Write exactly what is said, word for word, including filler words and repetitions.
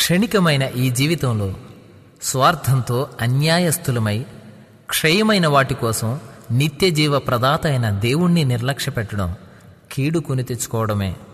క్షణికమైన ఈ జీవితంలో స్వార్థంతో అన్యాయస్థులమై క్షయమైన వాటి కోసం నిత్యజీవ ప్రదాత అయిన దేవుణ్ణి నిర్లక్ష్యపెట్టడం కీడు కొని తెచ్చుకోవడమే.